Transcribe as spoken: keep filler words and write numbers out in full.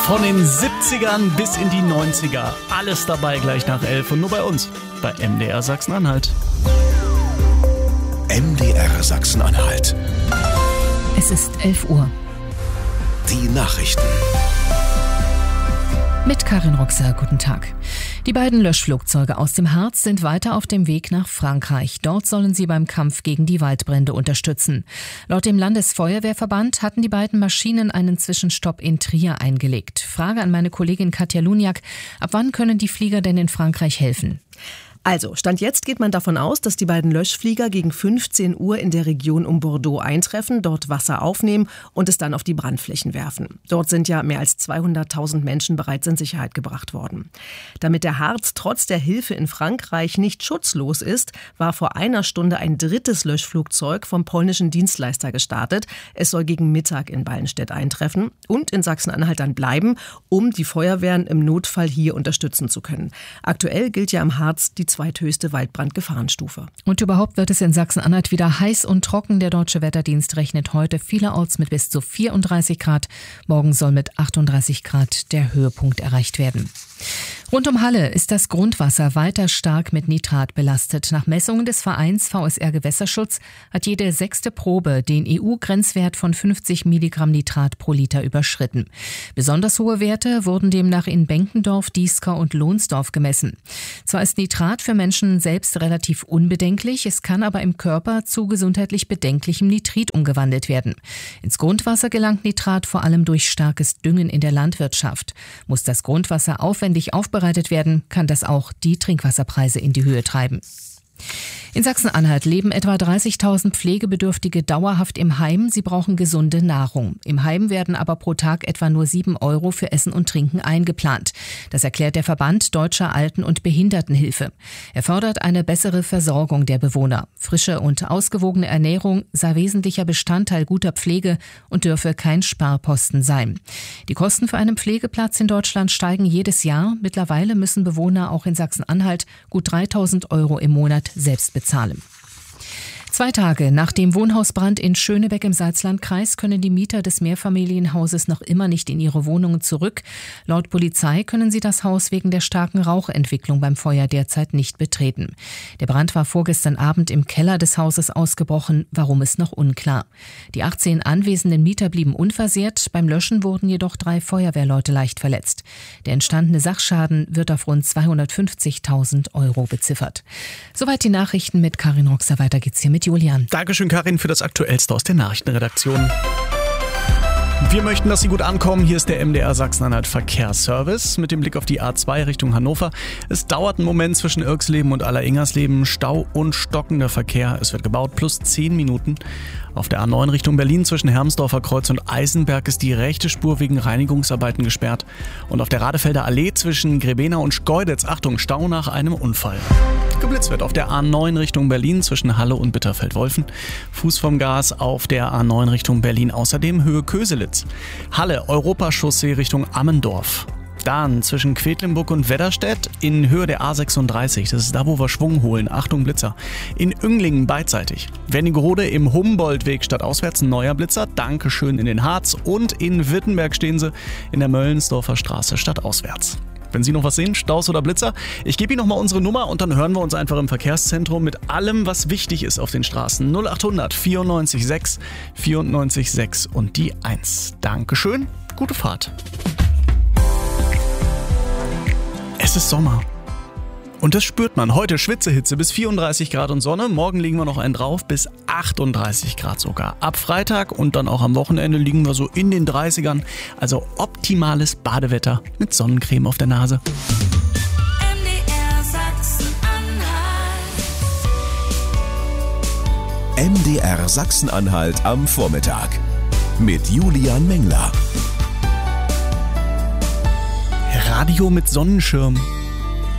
Von den siebzigern bis in die neunziger. Alles dabei gleich nach elf und nur bei uns, bei M D R Sachsen-Anhalt. M D R Sachsen-Anhalt. Es ist elf Uhr. Die Nachrichten. Mit Karin Roxer, guten Tag. Die beiden Löschflugzeuge aus dem Harz sind weiter auf dem Weg nach Frankreich. Dort sollen sie beim Kampf gegen die Waldbrände unterstützen. Laut dem Landesfeuerwehrverband hatten die beiden Maschinen einen Zwischenstopp in Trier eingelegt. Frage an meine Kollegin Katja Luniak. Ab wann können die Flieger denn in Frankreich helfen? Also, Stand jetzt geht man davon aus, dass die beiden Löschflieger gegen fünfzehn Uhr in der Region um Bordeaux eintreffen, dort Wasser aufnehmen und es dann auf die Brandflächen werfen. Dort sind ja mehr als zweihunderttausend Menschen bereits in Sicherheit gebracht worden. Damit der Harz trotz der Hilfe in Frankreich nicht schutzlos ist, war vor einer Stunde ein drittes Löschflugzeug vom polnischen Dienstleister gestartet. Es soll gegen Mittag in Ballenstedt eintreffen und in Sachsen-Anhalt dann bleiben, um die Feuerwehren im Notfall hier unterstützen zu können. Aktuell gilt ja im Harz die zweithöchste Waldbrandgefahrenstufe. Und überhaupt wird es in Sachsen-Anhalt wieder heiß und trocken. Der Deutsche Wetterdienst rechnet heute vielerorts mit bis zu vierunddreißig Grad. Morgen soll mit achtunddreißig Grad der Höhepunkt erreicht werden. Rund um Halle ist das Grundwasser weiter stark mit Nitrat belastet. Nach Messungen des Vereins V S R Gewässerschutz hat jede sechste Probe den E U-Grenzwert von fünfzig Milligramm Nitrat pro Liter überschritten. Besonders hohe Werte wurden demnach in Benkendorf, Dieskau und Lohnsdorf gemessen. Zwar ist Nitrat für Menschen selbst relativ unbedenklich, es kann aber im Körper zu gesundheitlich bedenklichem Nitrit umgewandelt werden. Ins Grundwasser gelangt Nitrat vor allem durch starkes Düngen in der Landwirtschaft. Muss das Grundwasser aufwendig aufbereitet werden, kann das auch die Trinkwasserpreise in die Höhe treiben. In Sachsen-Anhalt leben etwa dreißigtausend Pflegebedürftige dauerhaft im Heim. Sie brauchen gesunde Nahrung. Im Heim werden aber pro Tag etwa nur sieben Euro für Essen und Trinken eingeplant. Das erklärt der Verband Deutscher Alten- und Behindertenhilfe. Er fordert eine bessere Versorgung der Bewohner. Frische und ausgewogene Ernährung sei wesentlicher Bestandteil guter Pflege und dürfe kein Sparposten sein. Die Kosten für einen Pflegeplatz in Deutschland steigen jedes Jahr. Mittlerweile müssen Bewohner auch in Sachsen-Anhalt gut dreitausend Euro im Monat selbst bezahlen. Zwei Tage nach dem Wohnhausbrand in Schönebeck im Salzlandkreis können die Mieter des Mehrfamilienhauses noch immer nicht in ihre Wohnungen zurück. Laut Polizei können sie das Haus wegen der starken Rauchentwicklung beim Feuer derzeit nicht betreten. Der Brand war vorgestern Abend im Keller des Hauses ausgebrochen, warum ist noch unklar. Die achtzehn anwesenden Mieter blieben unversehrt, beim Löschen wurden jedoch drei Feuerwehrleute leicht verletzt. Der entstandene Sachschaden wird auf rund zweihundertfünfzigtausend Euro beziffert. Soweit die Nachrichten mit Karin Roxer, weiter geht's hier mit Julian. Dankeschön, Karin, für das Aktuellste aus der Nachrichtenredaktion. Wir möchten, dass Sie gut ankommen. Hier ist der M D R Sachsen-Anhalt Verkehrsservice mit dem Blick auf die A zwei Richtung Hannover. Es dauert einen Moment zwischen Irksleben und Alleringers-Leben. Stau und stockender Verkehr. Es wird gebaut, plus zehn Minuten. Auf der A neun Richtung Berlin zwischen Hermsdorfer Kreuz und Eisenberg ist die rechte Spur wegen Reinigungsarbeiten gesperrt. Und auf der Radefelder Allee zwischen Grebena und Schkeuditz, Achtung, Stau nach einem Unfall. Geblitzt wird auf der A neun Richtung Berlin zwischen Halle und Bitterfeld-Wolfen. Fuß vom Gas auf der A neun Richtung Berlin, außerdem Höhe Köselitz. Halle, Europachaussee Richtung Ammendorf. Dann zwischen Quedlinburg und Wedderstedt in Höhe der A sechsunddreißig. Das ist da, wo wir Schwung holen. Achtung, Blitzer. In Önglingen beidseitig. Wernigerode im Humboldtweg stadtauswärts ein neuer Blitzer. Dankeschön in den Harz. Und in Wittenberg stehen sie in der Möllensdorfer Straße stadtauswärts. Wenn Sie noch was sehen, Staus oder Blitzer, ich gebe Ihnen nochmal unsere Nummer und dann hören wir uns einfach im Verkehrszentrum mit allem, was wichtig ist auf den Straßen. null achthundert vierundneunzig sechs vierundneunzig sechs und die eins. Dankeschön, gute Fahrt. Es ist Sommer. Und das spürt man. Heute Schwitzehitze bis vierunddreißig Grad und Sonne. Morgen liegen wir noch einen drauf bis achtunddreißig Grad sogar. Ab Freitag und dann auch am Wochenende liegen wir so in den dreißigern. Also optimales Badewetter mit Sonnencreme auf der Nase. M D R Sachsen-Anhalt. M D R Sachsen-Anhalt am Vormittag. Mit Julian Mengler. Radio mit Sonnenschirm.